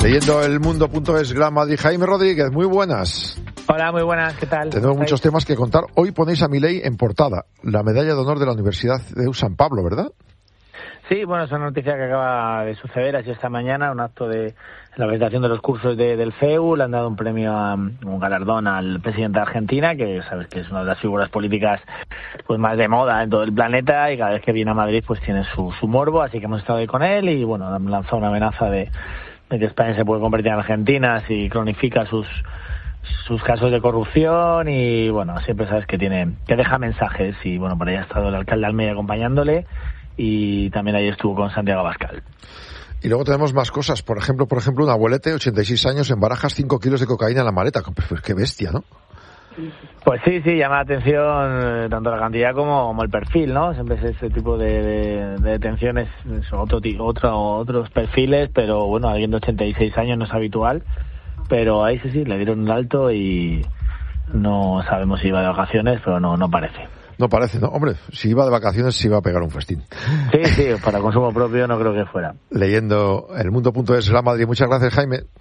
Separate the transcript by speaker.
Speaker 1: Leyendo elmundo.es, Gran Madrid. Jaime Rodríguez, muy buenas.
Speaker 2: Hola, muy buenas, ¿qué tal?
Speaker 1: Tenemos muchos temas que contar. Hoy ponéis a Milei en portada, la medalla de honor de la Universidad de San Pablo, ¿verdad?
Speaker 2: Sí, bueno, es una noticia que acaba de suceder así esta mañana, un acto de la presentación de los cursos del CEU. Le han dado un premio, un galardón al presidente de Argentina, que sabes que es una de las figuras políticas pues más de moda en todo el planeta, y cada vez que viene a Madrid pues tiene su morbo, así que hemos estado ahí con él y bueno, han lanzado una amenaza de que España se puede convertir en Argentina si cronifica sus casos de corrupción. Y bueno, siempre sabes que deja mensajes, y bueno, por ahí ha estado el alcalde de Almeida acompañándole, y también ahí estuvo con Santiago Abascal.
Speaker 1: Y luego tenemos más cosas, por ejemplo, un abuelete, 86 años, en Barajas, 5 kilos de cocaína en la maleta. Pues qué bestia, ¿no?
Speaker 2: Pues sí, llama la atención tanto la cantidad como el perfil, ¿no? Siempre es ese tipo de detenciones, son otros perfiles, pero bueno, alguien de 86 años no es habitual, pero ahí sí, le dieron un alto y no sabemos si iba de vacaciones, pero no parece.
Speaker 1: No parece, ¿no? Hombre, si iba de vacaciones, se iba a pegar un festín.
Speaker 2: Sí, para consumo propio no creo que fuera.
Speaker 1: Leyendo elmundo.es, Gran Madrid. Muchas gracias, Jaime.